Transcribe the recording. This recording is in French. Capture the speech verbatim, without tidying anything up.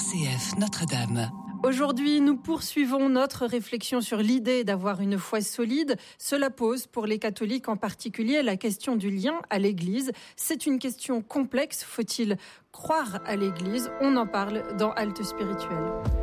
C F Notre-Dame. Aujourd'hui, nous poursuivons notre réflexion sur l'idée d'avoir une foi solide. Cela pose, pour les catholiques en particulier, la question du lien à l'Église. C'est une question complexe. Faut-il croire à l'Église ? On en parle dans Halte Spirituelle.